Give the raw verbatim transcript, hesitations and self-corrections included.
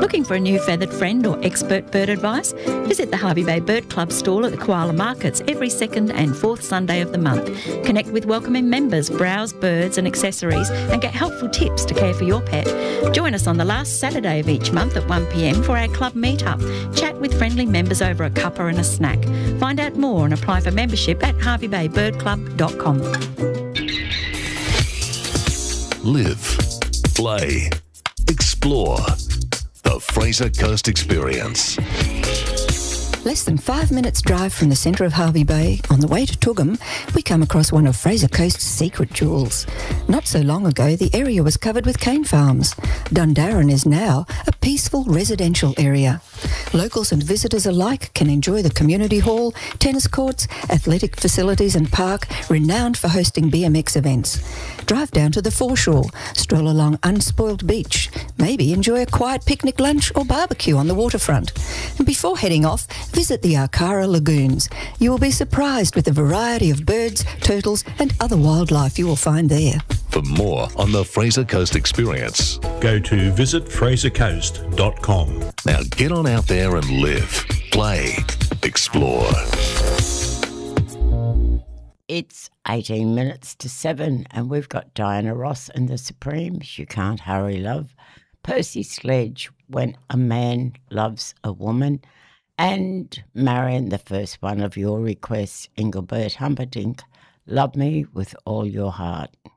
Looking for a new feathered friend or expert bird advice? Visit the Hervey Bay Bird Club stall at the Koala Markets every second and fourth Sunday of the month. Connect with welcoming members, browse birds and accessories, and get helpful tips to care for your pet. Join us on the last Saturday of each month at one p m for our club meet-up. Chat with friendly members over a cuppa and a snack. Find out more and apply for membership at hervey bay bird club dot com. Live, play, explore. The Fraser Coast Experience. Less than five minutes drive from the centre of Hervey Bay, on the way to Toogoom, we come across one of Fraser Coast's secret jewels. Not so long ago, the area was covered with cane farms. Dundarran is now a peaceful residential area. Locals and visitors alike can enjoy the community hall, tennis courts, athletic facilities and park, renowned for hosting B M X events. Drive down to the foreshore, stroll along unspoiled beach, maybe enjoy a quiet picnic lunch or barbecue on the waterfront. And before heading off, visit the Arcara Lagoons. You will be surprised with the variety of birds, turtles and other wildlife you will find there. For more on the Fraser Coast Experience, go to visit fraser coast dot com. Now get on out there and live, play, explore. It's eighteen minutes to seven and we've got Diana Ross and the Supremes, You Can't Hurry Love, Percy Sledge, When a Man Loves a Woman, and Marion, the first one of your requests, Engelbert Humperdinck, Love Me With All Your Heart.